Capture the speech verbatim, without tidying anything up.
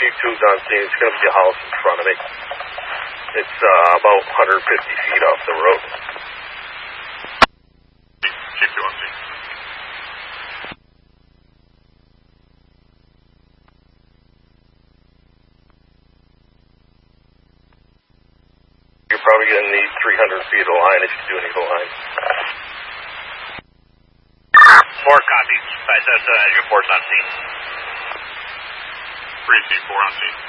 Chief two's on scene. It's going to be a house in front of me. It's uh, about one hundred fifty feet off the road. Chief two on scene. You're probably going to need three hundred feet of line if you do need a line. Four copies. Five, seven, seven, your report's on scene. Three, C, four on scene.